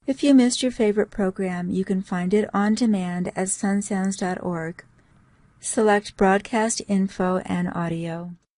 If you missed your favorite program, you can find it on demand at sunsounds.org. Select Broadcast Info and Audio.